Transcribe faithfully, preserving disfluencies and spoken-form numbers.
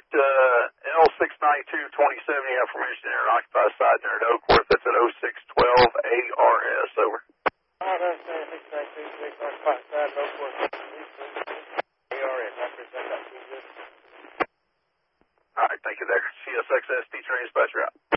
uh, L six ninety-two twenty seventy, information there, an occupied site there at Oakworth. That's at oh six twelve A R S, over. Oh, that's uh, six ninety-two, six occupied site, Oakworth, A R S. I appreciate that. All right, thank you there. C S X S D train dispatcher out.